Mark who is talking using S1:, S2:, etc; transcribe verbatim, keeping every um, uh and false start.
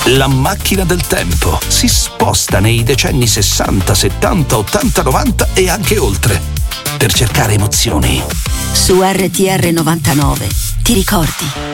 S1: La macchina del tempo si sposta nei decenni sessanta, settanta, ottanta, novanta e anche oltre per cercare emozioni.
S2: Su R T R novantanove ti ricordi?